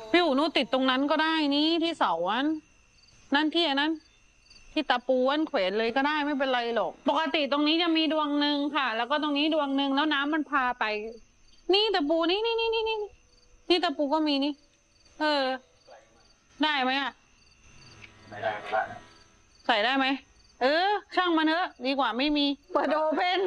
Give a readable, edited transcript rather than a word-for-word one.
พี่อู๋นูติดตรงนั้นก็ได้นี่ที่เสาอันนั่นที่อันนั้นที่ตะปูอันเขวนเลยก็ได้ไม่เป็นไรหรอกปกติตรงนี้จะมีดวงหนึ่งค่ะ แล้วก็ตรงนี้ดวงหนึ่งแล้วน้ำมันพาไป นี่ตะปูนี่ตะปูก็มีนี่ได้ไหมอ่ะไม่ได้ก็ได้ใส่ได้ไหมช่างมันเถอะดีกว่าไม่มีเปิดโอเพ่น